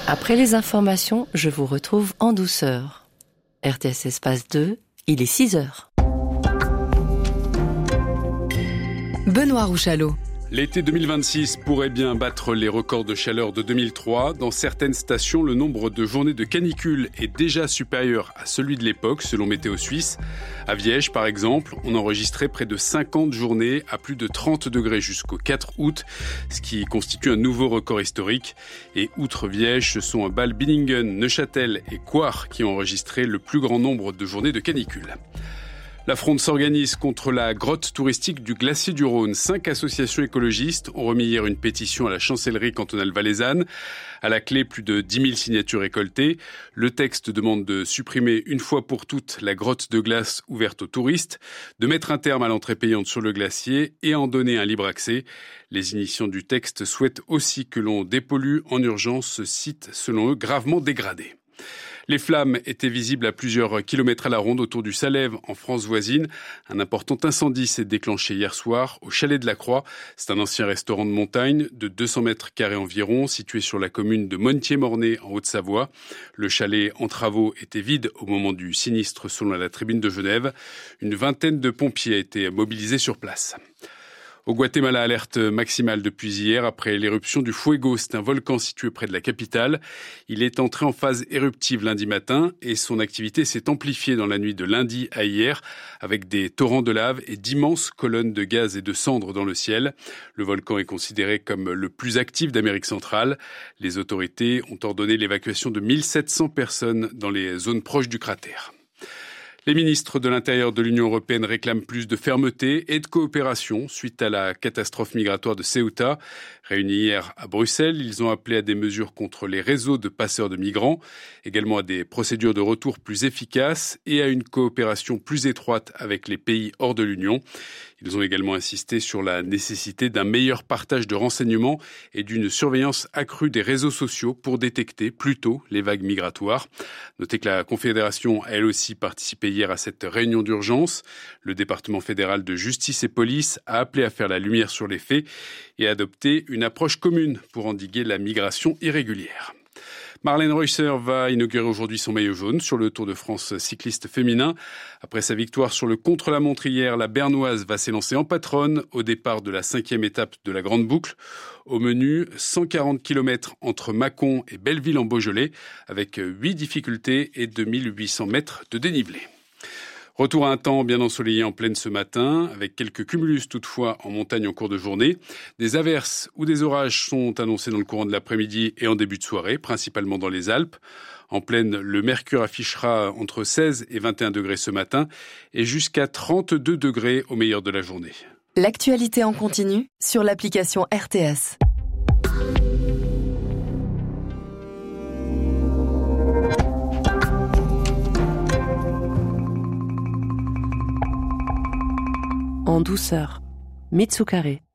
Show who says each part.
Speaker 1: Après les informations, je vous retrouve en douceur. RTS Espace 2, il est 6h.
Speaker 2: Benoît Rouchalot.
Speaker 3: L'été 2026 pourrait bien battre les records de chaleur de 2003. Dans certaines stations, le nombre de journées de canicule est déjà supérieur à celui de l'époque, selon Météo Suisse. À Viège, par exemple, on enregistrait près de 50 journées à plus de 30 degrés jusqu'au 4 août, ce qui constitue un nouveau record historique. Et outre Viège, ce sont Bâle, Billingen, Neuchâtel et Coire qui ont enregistré le plus grand nombre de journées de canicule. La fronde s'organise contre la grotte touristique du glacier du Rhône. 5 associations écologistes ont remis hier une pétition à la chancellerie cantonale valaisanne. À la clé, plus de 10 000 signatures récoltées. Le texte demande de supprimer une fois pour toutes la grotte de glace ouverte aux touristes, de mettre un terme à l'entrée payante sur le glacier et en donner un libre accès. Les initiants du texte souhaitent aussi que l'on dépollue en urgence ce site, selon eux, gravement dégradé. Les flammes étaient visibles à plusieurs kilomètres à la ronde autour du Salève, en France voisine. Un important incendie s'est déclenché hier soir au Chalet de la Croix. C'est un ancien restaurant de montagne de 200 mètres carrés environ, situé sur la commune de Montier-Mornay, en Haute-Savoie. Le chalet en travaux était vide au moment du sinistre, selon la Tribune de Genève. Une vingtaine de pompiers a été mobilisés sur place. Au Guatemala, alerte maximale depuis hier après l'éruption du Fuego. C'est un volcan situé près de la capitale. Il est entré en phase éruptive lundi matin et son activité s'est amplifiée dans la nuit de lundi à hier avec des torrents de lave et d'immenses colonnes de gaz et de cendres dans le ciel. Le volcan est considéré comme le plus actif d'Amérique centrale. Les autorités ont ordonné l'évacuation de 1700 personnes dans les zones proches du cratère. Les ministres de l'Intérieur de l'Union européenne réclament plus de fermeté et de coopération suite à la catastrophe migratoire de Ceuta. Réunis hier à Bruxelles, ils ont appelé à des mesures contre les réseaux de passeurs de migrants, également à des procédures de retour plus efficaces et à une coopération plus étroite avec les pays hors de l'Union. Ils ont également insisté sur la nécessité d'un meilleur partage de renseignements et d'une surveillance accrue des réseaux sociaux pour détecter plus tôt les vagues migratoires. Notez que la Confédération a elle aussi participé hier à cette réunion d'urgence. Le département fédéral de justice et police a appelé à faire la lumière sur les faits et à adopter une approche commune pour endiguer la migration irrégulière. Marlène Reusser va inaugurer aujourd'hui son maillot jaune sur le Tour de France cycliste féminin. Après sa victoire sur le contre-la-montre hier, la Bernoise va s'élancer en patronne au départ de la 5e étape de la Grande Boucle. Au menu, 140 km entre Mâcon et Belleville en Beaujolais, avec 8 difficultés et 2800 mètres de dénivelé. Retour à un temps bien ensoleillé en plaine ce matin, avec quelques cumulus toutefois en montagne en cours de journée. Des averses ou des orages sont annoncés dans le courant de l'après-midi et en début de soirée, principalement dans les Alpes. En plaine, le mercure affichera entre 16 et 21 degrés ce matin et jusqu'à 32 degrés au meilleur de la journée.
Speaker 2: L'actualité en continu sur l'application RTS.
Speaker 1: En douceur, Mitsukare.